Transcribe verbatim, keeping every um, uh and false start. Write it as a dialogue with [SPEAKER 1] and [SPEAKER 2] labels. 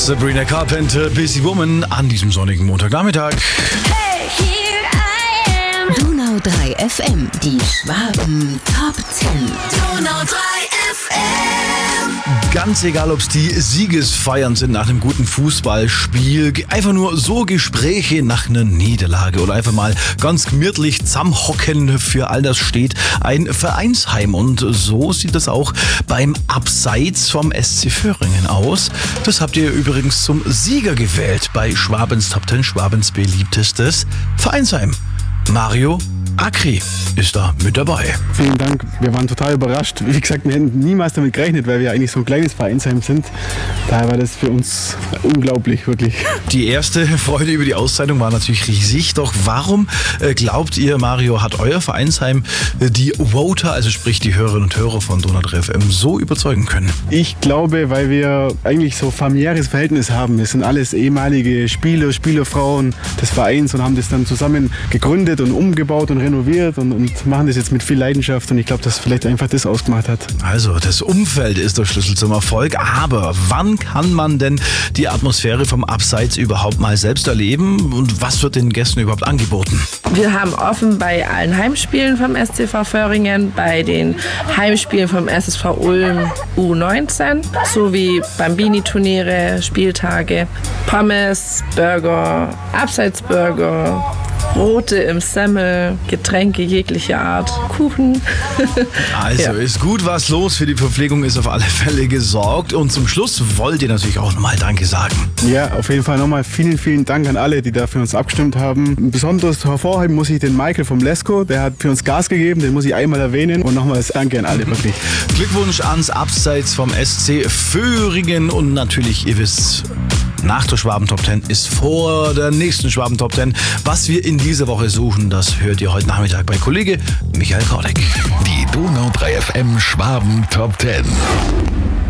[SPEAKER 1] Sabrina Carpenter, Busy Woman an diesem sonnigen Montagnachmittag.
[SPEAKER 2] Hey, here I am.
[SPEAKER 3] Donau drei F M, die Schwaben Top zehn.
[SPEAKER 2] Donau drei F M.
[SPEAKER 1] Ganz egal, ob es die Siegesfeiern sind nach einem guten Fußballspiel, einfach nur so Gespräche nach einer Niederlage oder einfach mal ganz gemütlich zusammenhocken, für all das steht ein Vereinsheim. Und so sieht das auch beim Abseits vom S C Vöhringen aus. Das habt ihr übrigens zum Sieger gewählt bei Schwabens Top zehn, Schwabens beliebtestes Vereinsheim. Mario Akri ist da mit dabei.
[SPEAKER 4] Vielen Dank. Wir waren total überrascht. Wie gesagt, wir hätten niemals damit gerechnet, weil wir eigentlich so ein kleines Vereinsheim sind. Daher war das für uns unglaublich, wirklich.
[SPEAKER 1] Die erste Freude über die Auszeichnung war natürlich riesig. Doch warum äh, glaubt ihr, Mario, hat euer Vereinsheim äh, die Voter, also sprich die Hörerinnen und Hörer von Donau drei F M, so überzeugen können?
[SPEAKER 4] Ich glaube, weil wir eigentlich so familiäres Verhältnis haben. Wir sind alles ehemalige Spieler, Spielerfrauen des Vereins und haben das dann zusammen gegründet und umgebaut und renoviert und, und machen das jetzt mit viel Leidenschaft. Und ich glaube, dass vielleicht einfach das ausgemacht hat.
[SPEAKER 1] Also das Umfeld ist der Schlüssel zum Erfolg. Aber wann kann man denn die Atmosphäre vom Abseits überhaupt mal selbst erleben? Und was wird den Gästen überhaupt angeboten?
[SPEAKER 5] Wir haben offen bei allen Heimspielen vom S C V Vöhringen, bei den Heimspielen vom S S V Ulm U neunzehn, sowie Bambini-Turniere, Spieltage, Pommes, Burger, Abseitsburger, Brote im Semmel, Getränke jeglicher Art, Kuchen.
[SPEAKER 1] Also ja. Ist gut was los, für die Verpflegung ist auf alle Fälle gesorgt. Und zum Schluss wollt ihr natürlich auch nochmal Danke sagen.
[SPEAKER 4] Ja, auf jeden Fall nochmal vielen, vielen Dank an alle, die da für uns abgestimmt haben. Besonders hervorheben muss ich den Michael vom Lesko, der hat für uns Gas gegeben, den muss ich einmal erwähnen. Und nochmals Danke an alle, wirklich.
[SPEAKER 1] Glückwunsch ans Abseits vom S C Vöhringen und natürlich, ihr wisst, nach der Schwaben Top zehn ist vor der nächsten Schwaben Top zehn. Was wir in dieser Woche suchen, das hört ihr heute Nachmittag bei Kollege Michael Kordek.
[SPEAKER 6] Die Donau drei F M Schwaben Top zehn.